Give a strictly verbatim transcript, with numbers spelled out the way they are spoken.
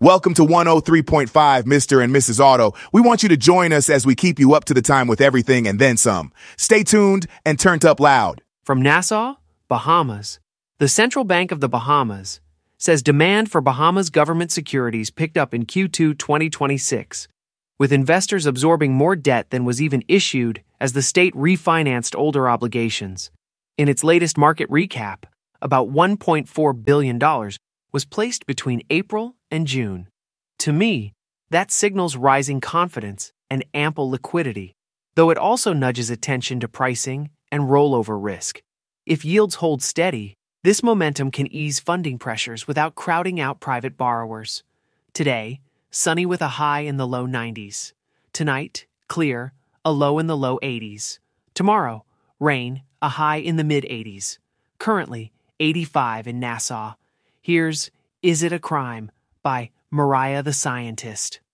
Welcome to one oh three point five, Mister and Missus Auto. We want you to join us as we keep you up to the time with everything and then some. Stay tuned and turned up loud. From Nassau, Bahamas, the Central Bank of the Bahamas says demand for Bahamas government securities picked up in Q two twenty twenty-six, with investors absorbing more debt than was even issued as the state refinanced older obligations. In its latest market recap, about one point four billion dollars was placed between April and June. To me, that signals rising confidence and ample liquidity, though it also nudges attention to pricing and rollover risk. If yields hold steady, this momentum can ease funding pressures without crowding out private borrowers. Today, sunny with a high in the low nineties. Tonight, clear, a low in the low eighties. Tomorrow, rain, a high in the mid eighties. Currently, eighty-five in Nassau. Here's Is It a Crime by Mariah the Scientist.